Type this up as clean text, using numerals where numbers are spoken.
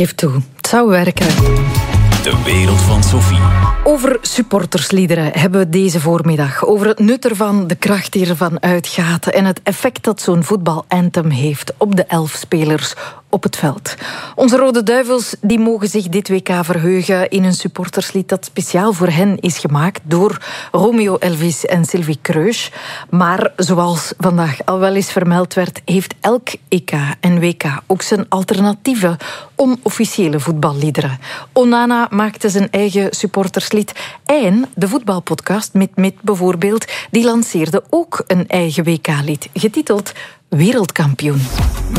geef toe, het zou werken. De wereld van Sophie. Over supportersliederen hebben we deze voormiddag. Over het nut ervan, de kracht die ervan uitgaat en het effect dat zo'n voetbalanthem heeft op de 11 spelers op het veld. Onze Rode Duivels die mogen zich dit WK verheugen in een supporterslied dat speciaal voor hen is gemaakt door Romeo Elvis en Sylvie Kreusch. Maar zoals vandaag al wel eens vermeld werd, heeft elk EK en WK ook zijn alternatieve, onofficiële voetballiederen. Onana maakte zijn eigen supporterslied en de voetbalpodcast Mit bijvoorbeeld, die lanceerde ook een eigen WK-lied, getiteld Wereldkampioen.